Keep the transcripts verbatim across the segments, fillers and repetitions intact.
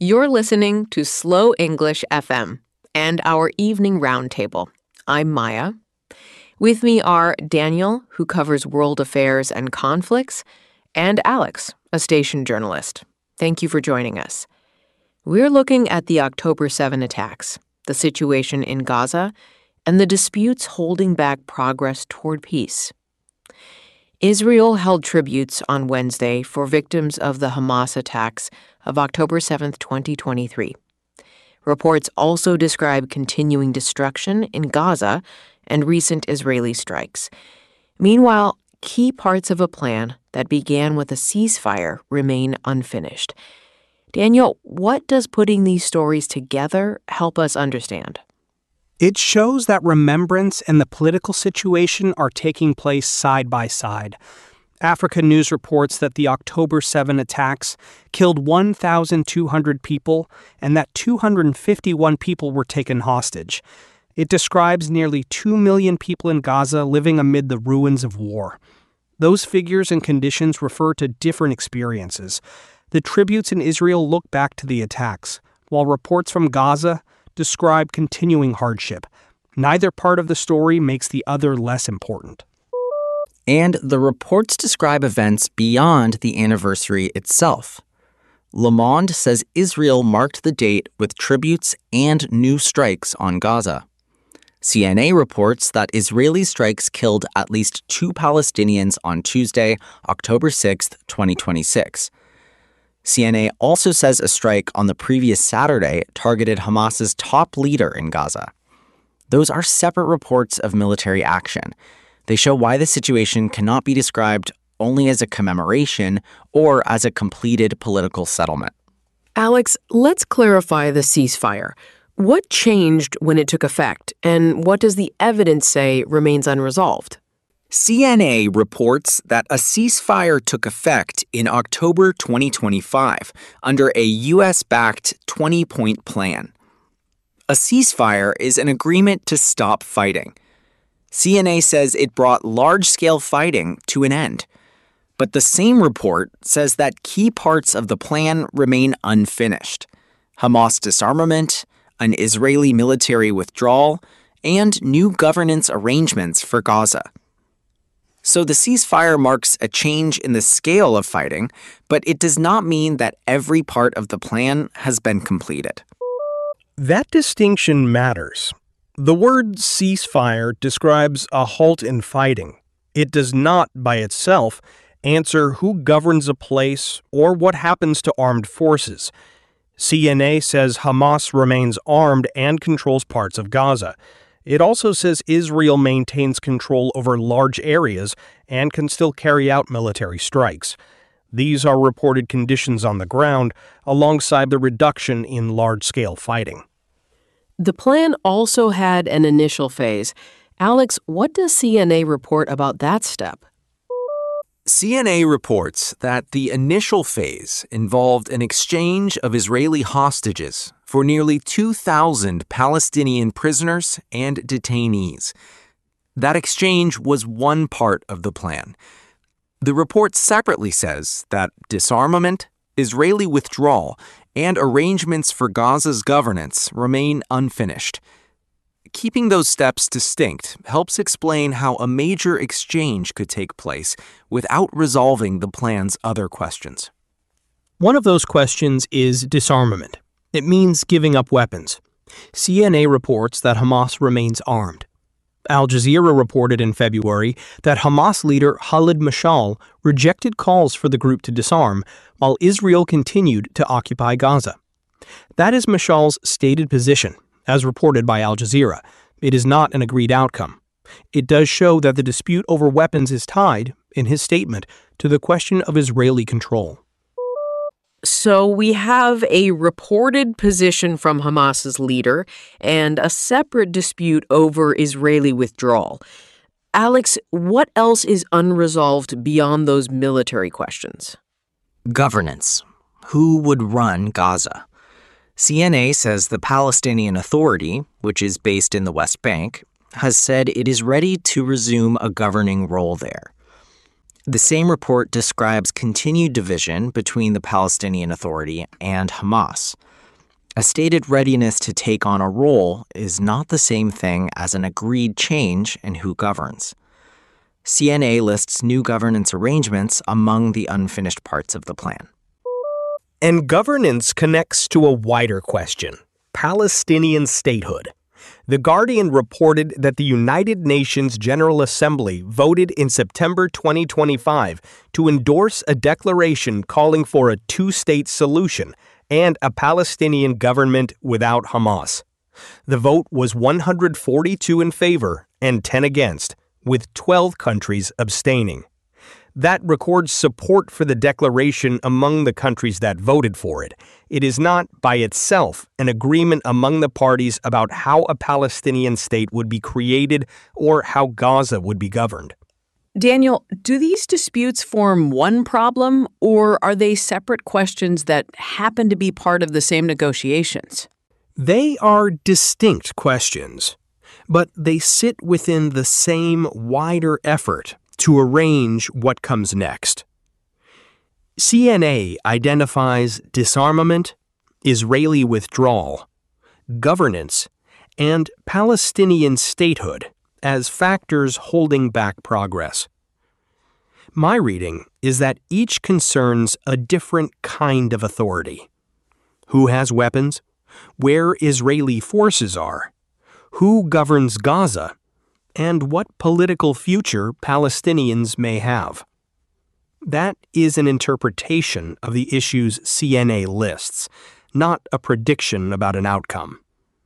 You're listening to Slow English F M and our evening roundtable. I'm Maya. With me are Daniel, who covers world affairs and conflicts, and Alex, a station journalist. Thank you for joining us. We're looking at the October seventh attacks, the situation in Gaza, and the disputes holding back progress toward peace. Israel held tributes on Wednesday for victims of the Hamas attacks of October seventh, twenty twenty-three. Reports also describe continuing destruction in Gaza and recent Israeli strikes. Meanwhile, key parts of a plan that began with a ceasefire remain unfinished. Daniel, what does putting these stories together help us understand? It shows that remembrance and the political situation are taking place side by side. Africa News reports that the October seventh attacks killed one thousand two hundred people and that two hundred fifty-one people were taken hostage. It describes nearly two million people in Gaza living amid the ruins of war. Those figures and conditions refer to different experiences. The tributes in Israel look back to the attacks, while reports from Gaza describe continuing hardship. Neither part of the story makes the other less important. And the reports describe events beyond the anniversary itself. Le Monde says Israel marked the date with tributes and new strikes on Gaza. C N A reports that Israeli strikes killed at least two Palestinians on Tuesday, October sixth, twenty twenty-six. C N A also says a strike on the previous Saturday targeted Hamas's top leader in Gaza. Those are separate reports of military action. They show why the situation cannot be described only as a commemoration or as a completed political settlement. Alex, let's clarify the ceasefire. What changed when it took effect, and what does the evidence say remains unresolved? C N A reports that a ceasefire took effect in October twenty twenty-five under a U S-backed twenty-point plan. A ceasefire is an agreement to stop fighting. C N A says it brought large-scale fighting to an end. But the same report says that key parts of the plan remain unfinished: Hamas disarmament, an Israeli military withdrawal, and new governance arrangements for Gaza. So the ceasefire marks a change in the scale of fighting, but it does not mean that every part of the plan has been completed. That distinction matters. The word ceasefire describes a halt in fighting. It does not, by itself, answer who governs a place or what happens to armed forces. C N A says Hamas remains armed and controls parts of Gaza. It also says Israel maintains control over large areas and can still carry out military strikes. These are reported conditions on the ground, alongside the reduction in large-scale fighting. The plan also had an initial phase. Alex, what does C N A report about that step? C N A reports that the initial phase involved an exchange of Israeli hostages for nearly two thousand Palestinian prisoners and detainees. That exchange was one part of the plan. The report separately says that disarmament, Israeli withdrawal, and arrangements for Gaza's governance remain unfinished. Keeping those steps distinct helps explain how a major exchange could take place without resolving the plan's other questions. One of those questions is disarmament. It means giving up weapons. C N A reports that Hamas remains armed. Al Jazeera reported in February that Hamas leader Khalid Mashal rejected calls for the group to disarm, while Israel continued to occupy Gaza. That is Mashal's stated position, as reported by Al Jazeera. It is not an agreed outcome. It does show that the dispute over weapons is tied, in his statement, to the question of Israeli control. So we have a reported position from Hamas's leader and a separate dispute over Israeli withdrawal. Alex, what else is unresolved beyond those military questions? Governance. Who would run Gaza? C N A says the Palestinian Authority, which is based in the West Bank, has said it is ready to resume a governing role there. The same report describes continued division between the Palestinian Authority and Hamas. A stated readiness to take on a role is not the same thing as an agreed change in who governs. C N A lists new governance arrangements among the unfinished parts of the plan. And governance connects to a wider question: Palestinian statehood. The Guardian reported that the United Nations General Assembly voted in September twenty twenty-five to endorse a declaration calling for a two-state solution and a Palestinian government without Hamas. The vote was one hundred forty-two in favor and ten against, with twelve countries abstaining. That records support for the declaration among the countries that voted for it. It is not, by itself, an agreement among the parties about how a Palestinian state would be created or how Gaza would be governed. Daniel, do these disputes form one problem, or are they separate questions that happen to be part of the same negotiations? They are distinct questions, but they sit within the same wider effort to arrange what comes next. C N A identifies disarmament, Israeli withdrawal, governance, and Palestinian statehood as factors holding back progress. My reading is that each concerns a different kind of authority. Who has weapons? Where Israeli forces are? Who governs Gaza? And what political future Palestinians may have. That is an interpretation of the issues C N A lists, not a prediction about an outcome.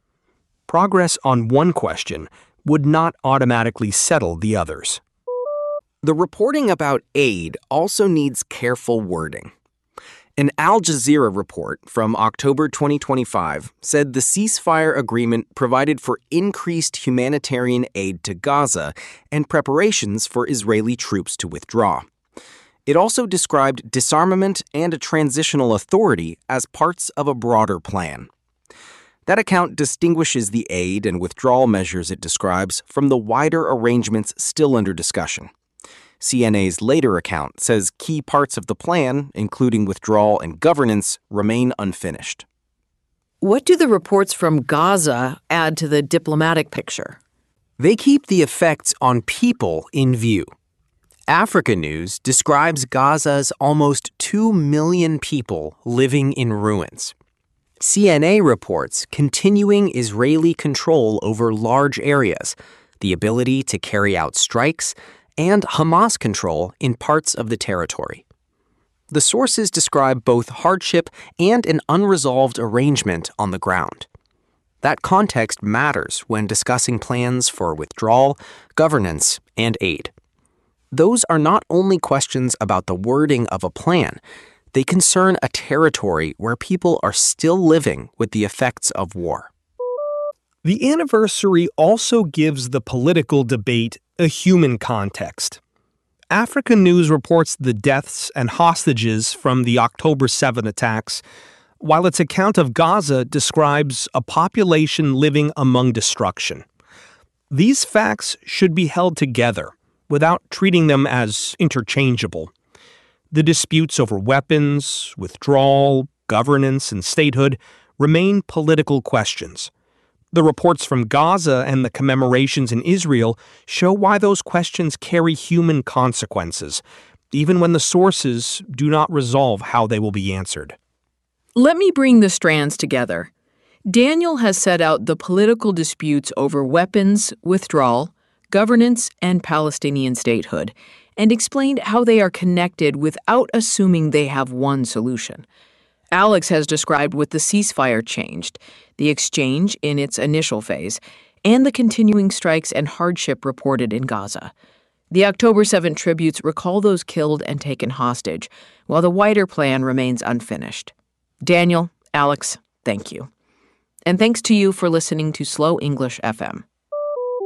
Progress on one question would not automatically settle the others. The reporting about aid also needs careful wording. An Al Jazeera report from October twenty twenty-five said the ceasefire agreement provided for increased humanitarian aid to Gaza and preparations for Israeli troops to withdraw. It also described disarmament and a transitional authority as parts of a broader plan. That account distinguishes the aid and withdrawal measures it describes from the wider arrangements still under discussion. C N A's later account says key parts of the plan, including withdrawal and governance, remain unfinished. What do the reports from Gaza add to the diplomatic picture? They keep the effects on people in view. Africa News describes Gaza's almost two million people living in ruins. C N A reports continuing Israeli control over large areas, the ability to carry out strikes, and Hamas control in parts of the territory. The sources describe both hardship and an unresolved arrangement on the ground. That context matters when discussing plans for withdrawal, governance, and aid. Those are not only questions about the wording of a plan, they concern a territory where people are still living with the effects of war. The anniversary also gives the political debate a human context. Africa News reports the deaths and hostages from the October seventh attacks, while its account of Gaza describes a population living among destruction. These facts should be held together without treating them as interchangeable. The disputes over weapons, withdrawal, governance, and statehood remain political questions. The reports from Gaza and the commemorations in Israel show why those questions carry human consequences, even when the sources do not resolve how they will be answered. Let me bring the strands together. Daniel has set out the political disputes over weapons, withdrawal, governance, and Palestinian statehood, and explained how they are connected without assuming they have one solution. Alex has described what the ceasefire changed, the exchange in its initial phase, and the continuing strikes and hardship reported in Gaza. The October seventh tributes recall those killed and taken hostage, while the wider plan remains unfinished. Daniel, Alex, thank you. And thanks to you for listening to Slow English F M.